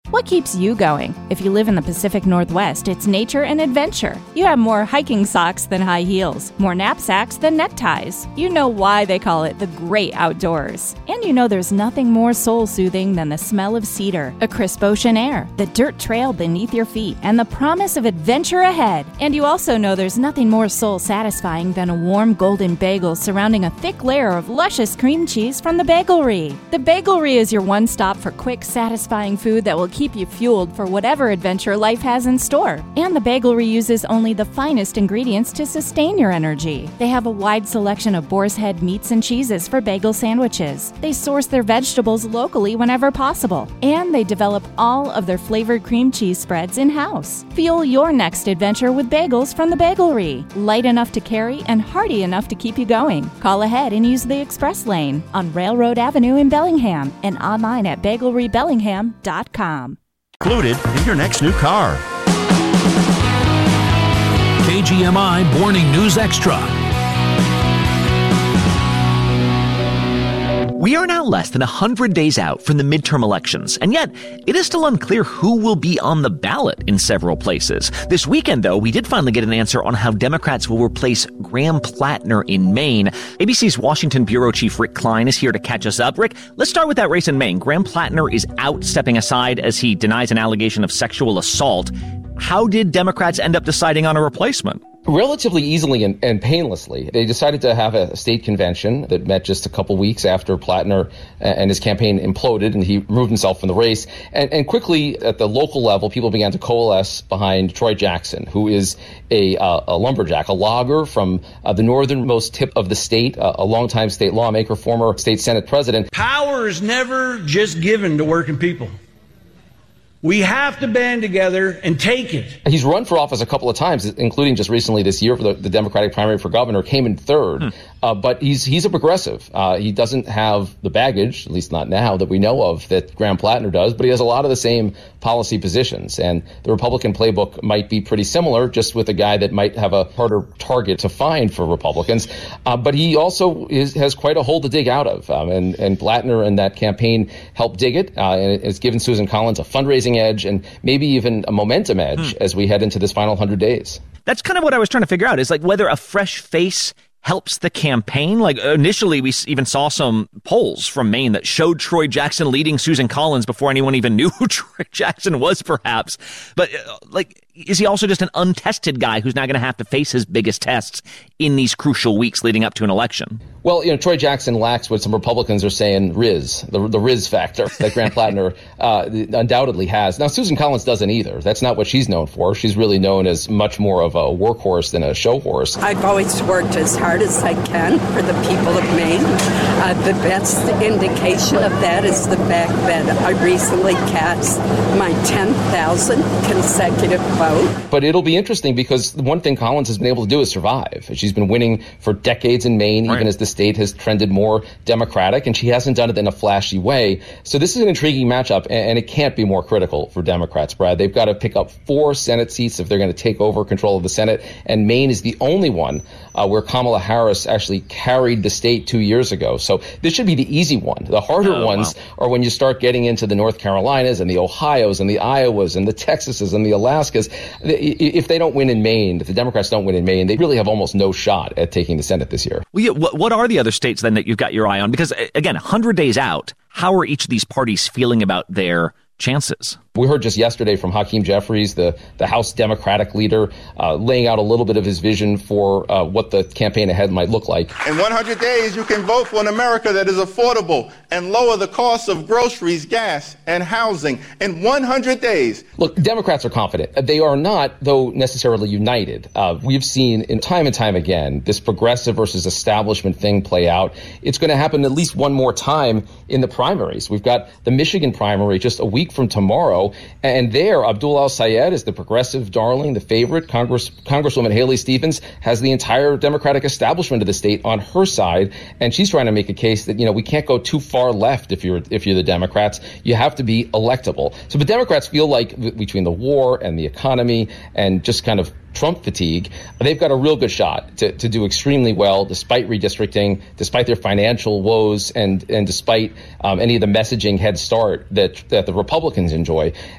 What keeps you going? If you live in the Pacific Northwest, it's nature and adventure. You have more hiking socks than high heels, more knapsacks than neckties. You know why they call it the great outdoors. And you know there's nothing more soul-soothing than the smell of cedar, a crisp ocean air, the dirt trail beneath your feet, and the promise of adventure ahead. And you also know there's nothing more soul-satisfying than a warm golden bagel surrounding a thick layer of luscious cream cheese from the Bagelry. The Bagelry is your one stop for quick, satisfying food that will keep you fueled for whatever adventure life has in store. And the Bagelry uses only the finest ingredients to sustain your energy. They have a wide selection of boar's head meats and cheeses for bagel sandwiches. They source their vegetables locally whenever possible. And they develop all of their flavored cream cheese spreads in-house. Fuel your next adventure with bagels from the Bagelry. Light enough to carry and hearty enough to keep you going. Call ahead and use the express lane on Railroad Avenue in Bellingham and online at bagelrybellingham.com. Included in your next new car. KGMI Morning News Extra. We are now less than 100 days out from the midterm elections, and yet it is still unclear who will be on the ballot in several places. This weekend, though, we did finally get an answer on how Democrats will replace Graham Plattner in Maine. ABC's Washington bureau chief Rick Klein is here to catch us up. Rick, let's start with that race in Maine. Graham Plattner is out, stepping aside as he denies an allegation of sexual assault. How did Democrats end up deciding on a replacement? Relatively easily and painlessly. They decided to have a state convention that met just a couple weeks after Plattner and his campaign imploded and he removed himself from the race. And quickly at the local level, people began to coalesce behind Troy Jackson, who is a lumberjack, a logger from the northernmost tip of the state, a longtime state lawmaker, former state Senate president. Power is never just given to working people. We have to band together and take it. He's run for office a couple of times, including just recently this year for the Democratic primary for governor, came in third. But he's a progressive. He doesn't have the baggage, at least not now, that we know of that Graham Plattner does, but he has a lot of the same policy positions. And the Republican playbook might be pretty similar, just with a guy that might have a harder target to find for Republicans. But he also has quite a hole to dig out of. And Plattner and that campaign helped dig it. And it's given Susan Collins a fundraising edge and maybe even a momentum edge as we head into this final 100 days. That's kind of what I was trying to figure out, is like whether a fresh face helps the campaign. Like initially, we even saw some polls from Maine that showed Troy Jackson leading Susan Collins before anyone even knew who Troy Jackson was, perhaps. But is he also just an untested guy who's now going to have to face his biggest tests in these crucial weeks leading up to an election? Well, Troy Jackson lacks what some Republicans are saying Riz, the Riz factor that Graham Plattner undoubtedly has. Now, Susan Collins doesn't either. That's not what she's known for. She's really known as much more of a workhorse than a show horse. I've always worked as hard as I can for the people of Maine. The best indication of that is the fact that I recently cast my 10,000 consecutive vote. But it'll be interesting because the one thing Collins has been able to do is survive. She's been winning for decades in Maine, even as the state has trended more Democratic, and she hasn't done it in a flashy way. So this is an intriguing matchup, and it can't be more critical for Democrats, Brad. They've got to pick up 4 Senate seats if they're going to take over control of the Senate, and Maine is the only one where Kamala Harris actually carried the state 2 years ago. So this should be the easy one. The harder ones are when you start getting into the North Carolinas and the Ohios and the Iowas and the Texases and the Alaskas. If they don't win in Maine, if the Democrats don't win in Maine, they really have almost no shot at taking the Senate this year. Well, yeah, what are the other states then that you've got your eye on? Because again, 100 days out, how are each of these parties feeling about their chances? We heard just yesterday from Hakeem Jeffries, the House Democratic leader, laying out a little bit of his vision for what the campaign ahead might look like. In 100 days, you can vote for an America that is affordable and lower the cost of groceries, gas, and housing. In 100 days. Look, Democrats are confident. They are not, though, necessarily united. We've seen in time and time again this progressive versus establishment thing play out. It's going to happen at least one more time in the primaries. We've got the Michigan primary just a week from tomorrow. And there, Abdul El-Sayed is the progressive darling, the favorite. Congresswoman Haley Stevens has the entire Democratic establishment of the state on her side. And she's trying to make a case that, we can't go too far left if you're the Democrats. You have to be electable. So the Democrats feel like between the war and the economy and just kind of Trump fatigue, they've got a real good shot to do extremely well despite redistricting, despite their financial woes, and despite any of the messaging head start that the Republicans enjoy.